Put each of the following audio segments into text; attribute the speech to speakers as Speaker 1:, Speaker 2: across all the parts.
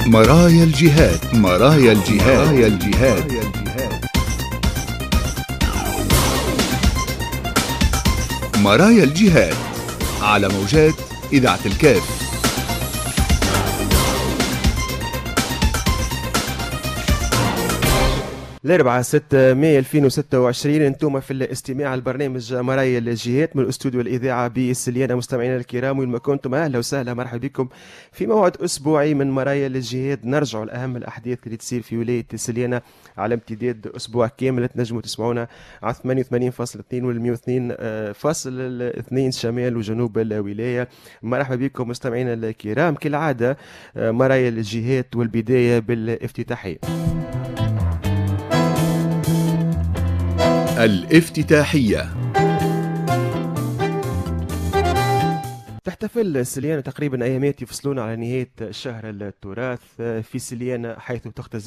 Speaker 1: مرايا الجهاد. مرايا الجهاد. مرايا الجهاد. مرايا الجهاد على موجات إذاعة الكاف.
Speaker 2: الأربعاء 6 مايو 2026 انتم في الاستماع البرنامج مرايا الجهات من استوديو الإذاعة بسليانة. مستمعينا الكرام وين ما كنتم أهلا وسهلا مرحبا بكم في موعد أسبوعي من مرايا الجهاد. نرجع لأهم الأحداث اللي تصير في ولاية سليانة على امتداد أسبوع كامل. تنجموا تسمعونا على 88.2 وال 102.2 شمال وجنوب الولاية. مرحبا بكم مستمعينا الكرام كالعادة مرايا الجهاد، والبداية بالافتتاحية.
Speaker 1: الافتتاحية.
Speaker 2: تحتفل سليانة تقريبا أيامات يفصلون على نهاية شهر التراث في سليانة، حيث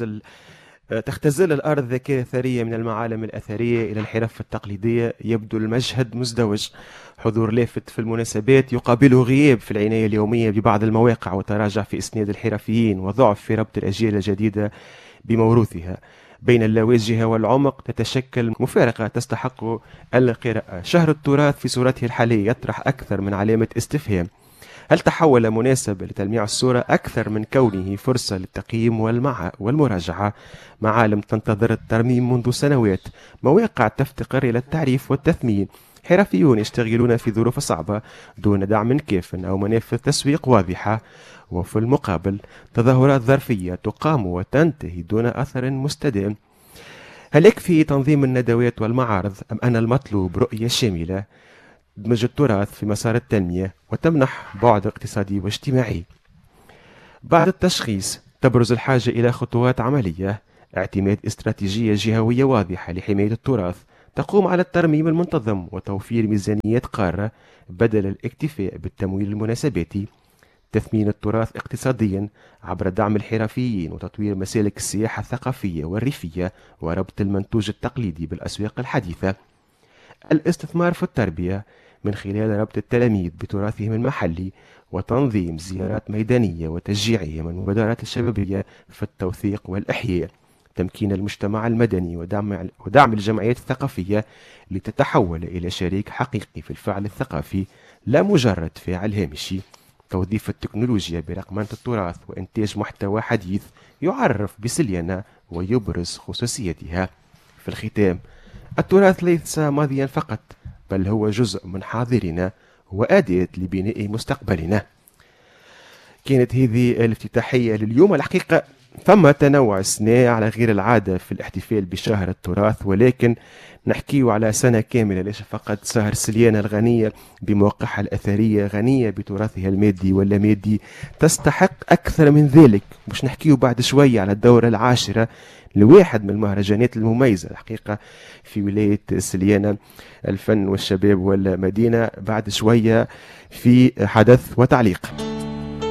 Speaker 2: تختزل الأرض ذاكرة ثرية من المعالم الأثرية إلى الحرف التقليدية. يبدو المشهد مزدوج، حضور لافت في المناسبات يقابله غياب في العناية اليومية ببعض المواقع، وتراجع في إسناد الحرفيين، وضعف في ربط الأجيال الجديدة بموروثها. بين اللاواجهة والعمق تتشكل مفارقة تستحق القراءة. شهر التراث في صورته الحالية يطرح أكثر من علامة استفهام. هل تحول مناسب لتلميع الصورة أكثر من كونه فرصة للتقييم والمراجعة؟ معالم تنتظر الترميم منذ سنوات، مواقع تفتقر إلى التعريف والتثمين، حرفيون يشتغلون في ظروف صعبة دون دعم كاف أو منافذ تسويق واضحة، وفي المقابل تظاهرات ظرفية تقام وتنتهي دون أثر مستدام. هل يكفي تنظيم الندوات والمعارض، أم أن المطلوب رؤية شاملة تدمج التراث في مسار التنمية وتمنح بعد اقتصادي واجتماعي؟ بعد التشخيص تبرز الحاجة إلى خطوات عملية، اعتماد استراتيجية جهوية واضحة لحماية التراث تقوم على الترميم المنتظم وتوفير ميزانيات قارة بدل الاكتفاء بالتمويل المناسباتي، تثمين التراث اقتصاديا عبر دعم الحرفيين وتطوير مسالك السياحة الثقافية والريفية وربط المنتوج التقليدي بالأسواق الحديثة، الاستثمار في التربية من خلال ربط التلاميذ بتراثهم المحلي وتنظيم زيارات ميدانية وتشجيعهم المبادرات الشبابية في التوثيق والإحياء، تمكين المجتمع المدني ودعم الجمعيات الثقافية لتتحول إلى شريك حقيقي في الفعل الثقافي لا مجرد فاعل هامشي، توظيف التكنولوجيا برقمنة التراث وإنتاج محتوى حديث يعرف بسليانة ويبرز خصوصيتها. في الختام، التراث ليس ماضيا فقط، بل هو جزء من حاضرنا وأداة لبناء مستقبلنا. كانت هذه الافتتاحية لليوم. الحقيقة ثم تنوع السنة على غير العادة في الاحتفال بشهر التراث، ولكن نحكيه على سنة كاملة، ليس فقط شهر سليانة الغنية بمواقعها الأثرية، غنية بتراثها المادي واللامادي، تستحق أكثر من ذلك. مش نحكيه بعد شوية على الدورة العاشرة لواحد من المهرجانات المميزة الحقيقة في ولاية سليانة، الفن والشباب والمدينة، بعد شوية في حدث وتعليق.